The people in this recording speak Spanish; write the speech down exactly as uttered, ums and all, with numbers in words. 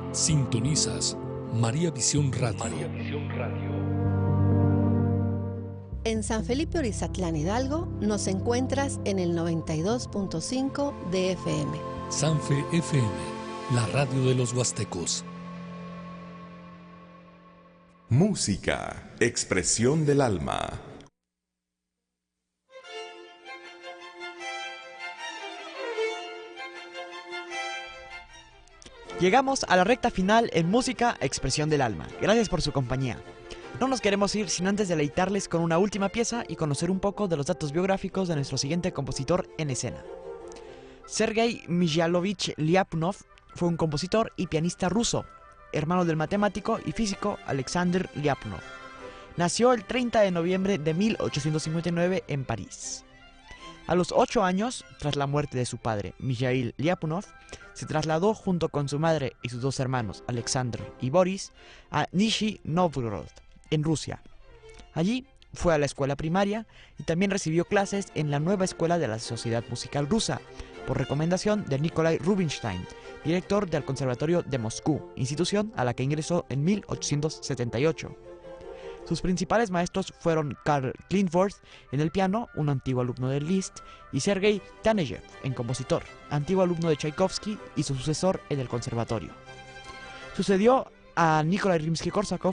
Sintonizas María Visión Radio. María Visión Radio. En San Felipe Orizatlán, Hidalgo, nos encuentras en el noventa y dos punto cinco de F M. Sanfe F M, la radio de los huastecos. Música, expresión del alma. Llegamos a la recta final en Música, Expresión del Alma. Gracias por su compañía. No nos queremos ir sin antes deleitarles con una última pieza y conocer un poco de los datos biográficos de nuestro siguiente compositor en escena. Sergei Mikhailovich Lyapunov fue un compositor y pianista ruso, hermano del matemático y físico Alexander Lyapunov. Nació el treinta de noviembre de mil ochocientos cincuenta y nueve en París. A los ocho años, tras la muerte de su padre, Mikhail Lyapunov, se trasladó junto con su madre y sus dos hermanos, Alexander y Boris, a Nizhny Novgorod, en Rusia. Allí fue a la escuela primaria y también recibió clases en la nueva escuela de la Sociedad Musical Rusa, por recomendación de Nikolai Rubinstein, director del Conservatorio de Moscú, institución a la que ingresó en mil ochocientos setenta y ocho. Sus principales maestros fueron Karl Klindworth en el piano, un antiguo alumno de Liszt, y Sergei Taneyev en compositor, antiguo alumno de Tchaikovsky y su sucesor en el conservatorio. Sucedió a Nikolai Rimsky-Korsakov